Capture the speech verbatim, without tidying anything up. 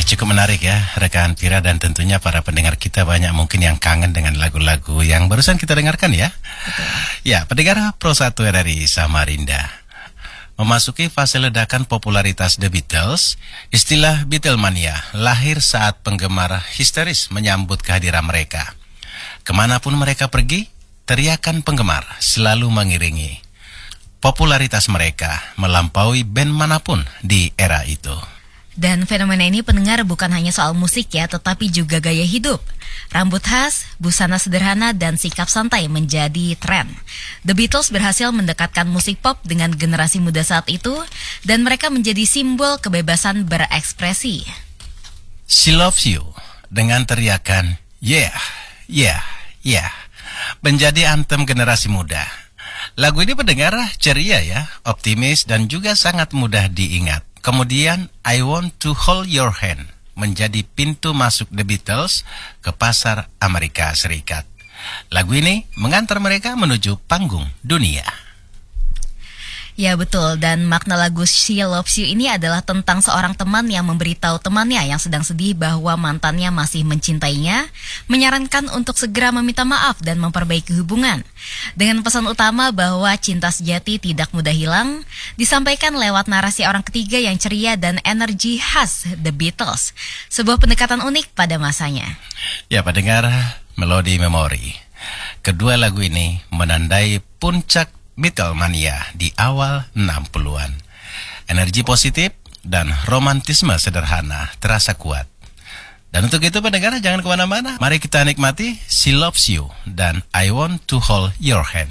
cukup menarik ya rekan Vira, dan tentunya para pendengar kita banyak mungkin yang kangen dengan lagu-lagu yang barusan kita dengarkan ya. Betul. Ya, pendengar Pro satu dari Samarinda. Memasuki fase ledakan popularitas The Beatles, istilah Beatlemania lahir saat penggemar histeris menyambut kehadiran mereka. Kemanapun mereka pergi, teriakan penggemar selalu mengiringi. Popularitas mereka melampaui band manapun di era itu. Dan fenomena ini pendengar bukan hanya soal musik ya, tetapi juga gaya hidup. Rambut khas, busana sederhana, dan sikap santai menjadi tren. The Beatles berhasil mendekatkan musik pop dengan generasi muda saat itu, dan mereka menjadi simbol kebebasan berekspresi. She Loves You dengan teriakan Yeah, Yeah, Yeah menjadi anthem generasi muda. Lagu ini pendengar ceria ya, optimis, dan juga sangat mudah diingat. Kemudian I Want to Hold Your Hand menjadi pintu masuk The Beatles ke pasar Amerika Serikat. Lagu ini mengantar mereka menuju panggung dunia. Ya betul, dan makna lagu She Loves You ini adalah tentang seorang teman yang memberitahu temannya yang sedang sedih bahwa mantannya masih mencintainya, menyarankan untuk segera meminta maaf dan memperbaiki hubungan. Dengan pesan utama bahwa cinta sejati tidak mudah hilang, disampaikan lewat narasi orang ketiga yang ceria dan energi khas The Beatles. Sebuah pendekatan unik pada masanya. Ya pendengar, melodi memori. Kedua lagu ini menandai puncak Beatlemania di awal enam puluhan. Energi positif dan romantisme sederhana terasa kuat. Dan untuk itu pendengar jangan kemana-mana. Mari kita nikmati She Loves You dan I Want to Hold Your Hand.